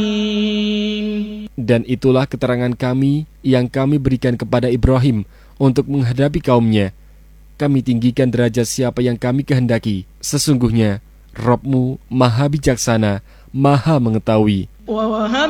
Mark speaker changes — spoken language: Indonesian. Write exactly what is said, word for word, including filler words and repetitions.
Speaker 1: Dan itulah keterangan kami yang kami berikan kepada Ibrahim untuk menghadapi kaumnya. Kami tinggikan derajat siapa yang kami kehendaki. Sesungguhnya Rabb-Mu Maha Bijaksana, Maha Mengetahui.